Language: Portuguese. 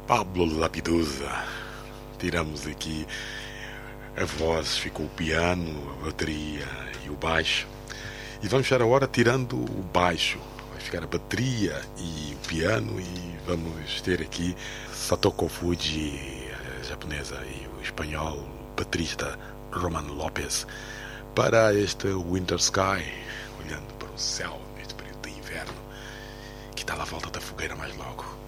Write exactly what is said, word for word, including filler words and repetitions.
Pablo Lapidusa. Tiramos aqui a voz, ficou o piano, a bateria e o baixo. E vamos fechar a hora tirando o baixo. Vai ficar a bateria e o piano e vamos ter aqui Satoko Fuji, a japonesa, e o espanhol, o baterista Roman Lopez, para este Winter Sky, olhando para o céu neste período de inverno, que está à volta da fogueira mais logo.